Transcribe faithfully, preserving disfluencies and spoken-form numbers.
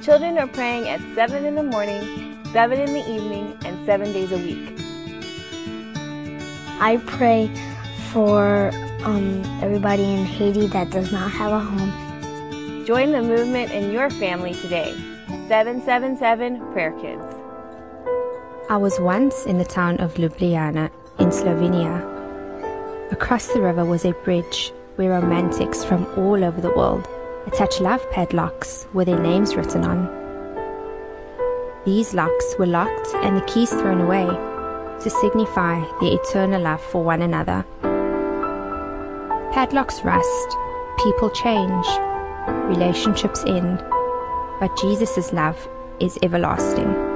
Children are praying at seven in the morning, seven in the evening, and seven days a week. I pray for um, everybody in Haiti that does not have a home. Join the movement in your family today. seven seven seven Prayer Kids. I was once in the town of Ljubljana in Slovenia. Across the river was a bridge where romantics from all over the world attached love padlocks with their names written on. These locks were locked and the keys thrown away to signify their eternal love for one another. Padlocks rust, people change, relationships end, but Jesus' love is everlasting.